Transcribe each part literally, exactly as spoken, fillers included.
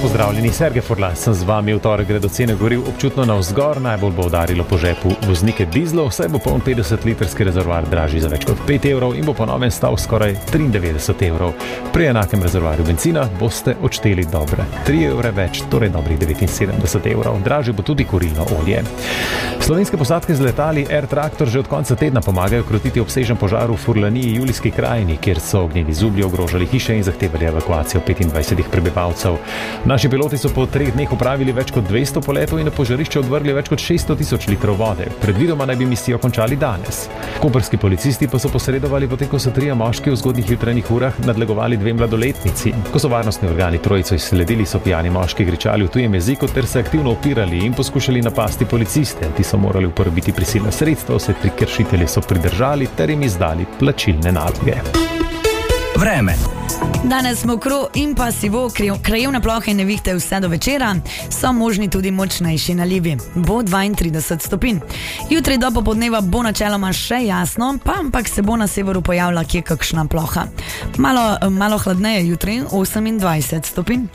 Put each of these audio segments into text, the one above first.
pozdravljeni, Sergej Furlan sem z vami. V torek gredo cene goriv občutno navzgor, najbolj bo udarilo po žepu voznike dizlov, saj bo poln petdeset litrski rezervoar dražji za več kot pet evrov in bo po novem stal skoraj triindevetdeset evrov. Pri enakem rezervoarju benzina boste odšteli dobre tri evre več, torej dobrih devetinsedemdeset evrov. Dražje bo tudi kurilno olje. Slovenske posadke z letali Air Tractor že od konca tedna pomagajo krotiti obsežen požar v Furlaniji, Julijski krajini, kjer so ognjeni zublji ogrožali hiše in zahtevali evakuacijo petindvajsetih prebivalcev. Naši piloti so po treh dneh opravili več kot dvesto poletov in na požarišče odvrgli več kot šeststo tisoč litrov vode. Predvidoma naj bi misijo končali danes. Koprski policisti pa so posredovali, potem ko so trije moški v zgodnjih jutranjih urah nadlegovali dve mladoletnici. Ko so varnostni organi trojico izsledili, so pijani moški kričali v tujem jeziku ter se aktivno upirali in poskušali napasti policiste. Ti so morali uporabiti prisilna sredstva, vse tri kršitelje so pridržali ter jim izdali plačilne naloge. Vreme. Danes mokro in pa sivo, krajevne plohe in nevihte vse do večera, so možni tudi močnejši nalivi. Bo dvaintrideset stopinj. Jutri do popoldneva bo načeloma še jasno, pa ampak se bo na severu pojavila kje kakšna ploha. Malo, malo hladneje jutri, osemindvajset stopinj.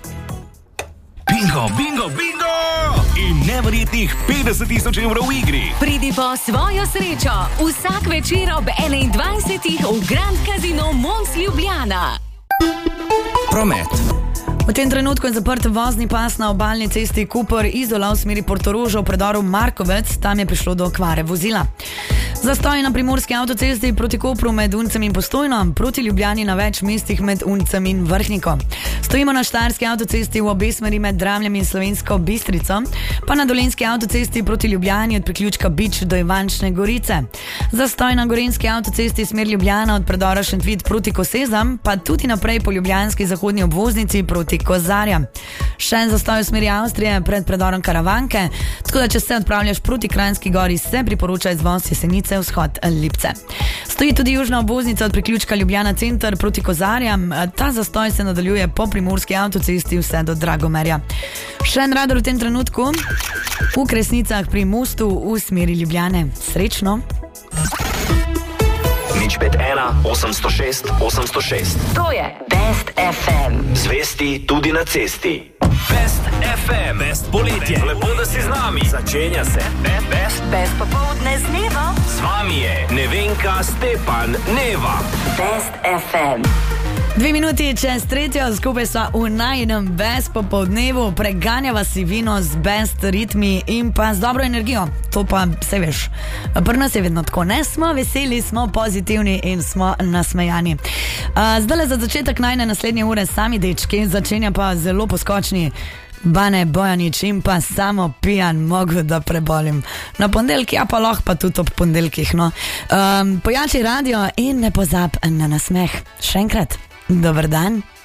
Bingo, bingo, bingo! In neverjetnih petdeset tisoč evrov v igri. Pridi po svojo srečo vsak večer ob enaindvajsetih v Grand Casino Mons Ljubljana. Promet. V tem trenutku je zaprt vozni pas na obalni cesti Koper-Izola v smeri Portoroža v predoru Markovec, tam je prišlo do okvare vozila. Zastoj na primorski avtocesti proti Kopru med Uncem in Postojno, proti Ljubljani na več mestih med Uncem in Vrhniko. Stojimo na štajerski avtocesti v obe smeri med Dramljem in Slovensko Bistrico, pa na dolenjski avtocesti proti Ljubljani od priključka Bič do Ivančne Gorice. Zastoj na gorenjski avtocesti smer Ljubljana od predora Šentvid proti Kosezam, pa tudi naprej po ljubljanski zahodni obvoznici proti Kozarja. Še en zastoj v smeri Avstrije pred predorom Karavanke, tako da če se odpravljaš proti Kranjski Gori, se priporoča izvoz Jesenice vzhod Lipce. Stoji tudi južna obvoznica od priključka Ljubljana center proti Kozarjam, ta zastoj se nadaljuje po primorski avtocesti vse do Dragomerja. Še en radar v tem trenutku v Kresnicah pri mostu v smeri Ljubljane. Srečno! Nič pet ena, osemsto šest, osemsto šest. To je Best ef em. Zvesti tudi na cesti. Best ef em. Best poletje. Lepo, da si z nami. Začenja se. Best, best. Best popoldne z Nevo. Z vami je Nevenka, Stepan, Neva. Best ef em. Dve minuti čez tretjo, skupaj sva v najinem Best popoldnevu, preganjava si vino z best ritmi in pa z dobro energijo. To pa se veš, pri nas je vedno tako, ne? Smo veseli, smo pozitivni in smo nasmejani. Uh, zdaj za začetek najne naslednje ure sami dečki, začenja pa zelo poskočni Bane Bojanič in pa samo pijan mogo, da prebolim. Na ponedeljki, ja pa lahko pa tudi ob ponedeljkih, no. Um, pojači radio in ne pozab na nasmeh. Še enkrat, dober dan.